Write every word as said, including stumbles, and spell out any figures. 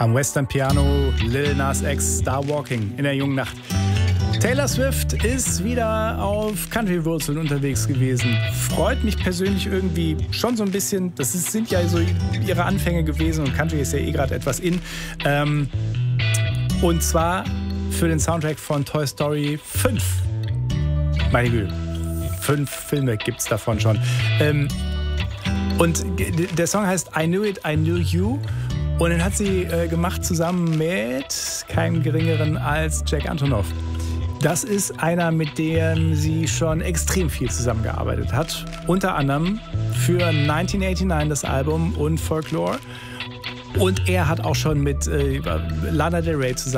Am Western Piano Lil Nas X, Star Walking in der jungen Nacht. Taylor Swift ist wieder auf Country-Wurzeln unterwegs gewesen. Freut mich persönlich irgendwie schon so ein bisschen. Das ist, sind ja so ihre Anfänge gewesen und Country ist ja eh gerade etwas in. Ähm, und zwar für den Soundtrack von Toy Story fünf. Meine Güte, fünf Filme gibt es davon schon. Ähm, und der Song heißt I Knew It, I Knew You. Und den hat sie äh, gemacht zusammen mit keinem Geringeren als Jack Antonoff. Das ist einer, mit dem sie schon extrem viel zusammengearbeitet hat. Unter anderem für neunzehnhundertneunundachtzig das Album und Folklore. Und er hat auch schon mit äh, Lana Del Rey zusammen